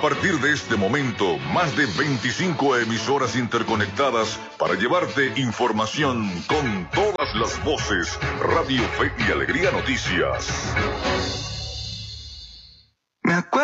partir de este momento, más de 25 emisoras interconectadas para llevarte información con todas las voces. Radio Fe y Alegría Noticias. Me acuerdo.